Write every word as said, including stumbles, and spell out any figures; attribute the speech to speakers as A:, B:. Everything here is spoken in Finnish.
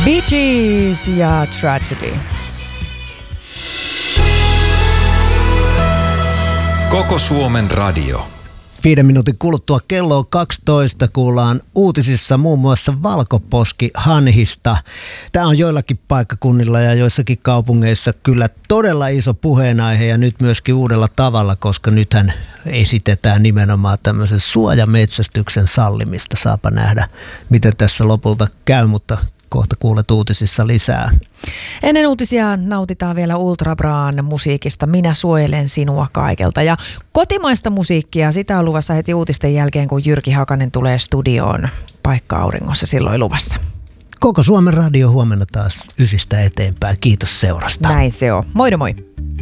A: Bee Gees ja Tragedy.
B: Koko Suomen radio.
C: Viiden minuutin kuluttua kello on kaksitoista, kuullaan uutisissa muun muassa valkoposkihanhista. Tämä on joillakin paikkakunnilla ja joissakin kaupungeissa kyllä todella iso puheenaihe ja nyt myöskin uudella tavalla, koska nythän esitetään nimenomaan tämmöisen suojametsästyksen sallimista. Saapa nähdä, miten tässä lopulta käy, mutta kohta kuulet uutisissa lisää.
A: Ennen uutisia nautitaan vielä Ultra Braan musiikista Minä suojelen sinua kaikelta. Ja kotimaista musiikkia, sitä on luvassa heti uutisten jälkeen, kun Jyrki Hakanen tulee studioon. Paikka auringossa silloin luvassa.
C: Koko Suomen radio huomenna taas ysistä eteenpäin. Kiitos seurasta.
A: Näin se on. Moido moi.